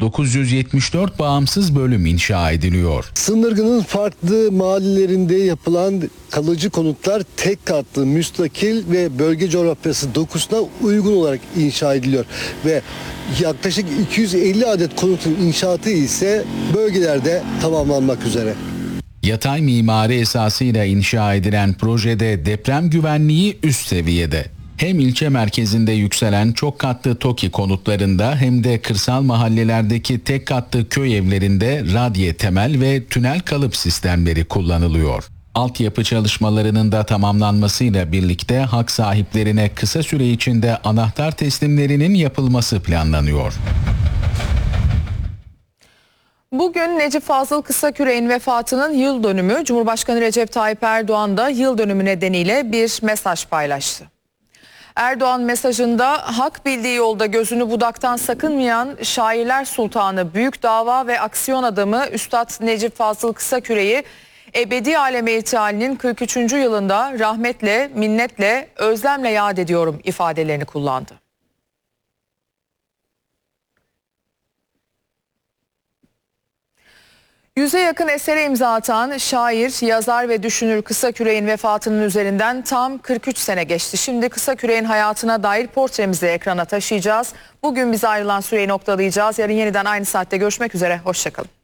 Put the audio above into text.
974 bağımsız bölüm inşa ediliyor. Sındırgı'nın farklı mahallelerinde yapılan kalıcı konutlar tek katlı, müstakil ve bölge coğrafyası dokusuna uygun olarak inşa ediliyor. Ve yaklaşık 250 adet konutun inşaatı ise bölgelerde tamamlanmak üzere. Yatay mimari esasıyla inşa edilen projede deprem güvenliği üst seviyede. Hem ilçe merkezinde yükselen çok katlı TOKİ konutlarında hem de kırsal mahallelerdeki tek katlı köy evlerinde radye temel ve tünel kalıp sistemleri kullanılıyor. Altyapı çalışmalarının da tamamlanmasıyla birlikte hak sahiplerine kısa süre içinde anahtar teslimlerinin yapılması planlanıyor. Bugün Necip Fazıl Kısaküre'nin vefatının yıl dönümü. Cumhurbaşkanı Recep Tayyip Erdoğan da yıl dönümü nedeniyle bir mesaj paylaştı. Erdoğan mesajında hak bildiği yolda gözünü budaktan sakınmayan şairler sultanı, büyük dava ve aksiyon adamı Üstad Necip Fazıl Kısaküre'yi ebedi aleme irtihalinin 43. yılında rahmetle, minnetle, özlemle yad ediyorum ifadelerini kullandı. Yüze yakın esere imza atan şair, yazar ve düşünür Kısaküre'nin vefatının üzerinden tam 43 sene geçti. Şimdi Kısaküre'nin hayatına dair portremizi ekrana taşıyacağız. Bugün bize ayrılan süreyi noktalayacağız. Yarın yeniden aynı saatte görüşmek üzere. Hoşçakalın.